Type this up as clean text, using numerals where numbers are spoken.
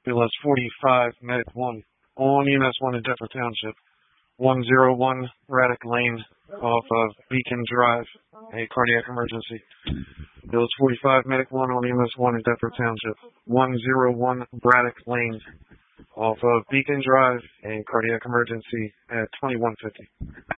BLS 45, Medic 1, on EMS 1 in Deptford Township. 101 Braddock Lane off of Beacon Drive, a cardiac emergency. BLS 45, Medic 1 on EMS 1 in Deptford Township. 101 Braddock Lane off of Beacon Drive, a cardiac emergency at 2150.